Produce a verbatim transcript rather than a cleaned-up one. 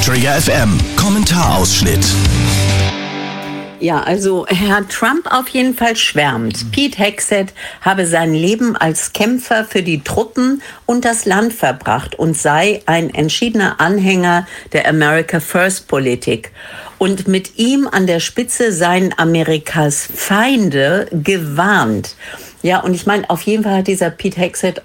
Trigger F M, Kommentarausschnitt. Ja, also Herr Trump auf jeden Fall schwärmt. Pete Hegseth habe sein Leben als Kämpfer für die Truppen und das Land verbracht und sei ein entschiedener Anhänger der America First Politik. Und mit ihm an der Spitze seien Amerikas Feinde gewarnt. Ja, und ich meine, auf jeden Fall hat dieser Pete Hegseth